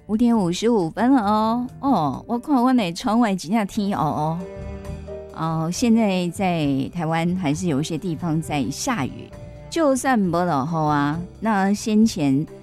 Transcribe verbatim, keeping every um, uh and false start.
五点五十五分了哦哦，我看我那窗外真的天哦哦哦，现在在台湾还是有一些地方在下雨，就算没落后啊，那先前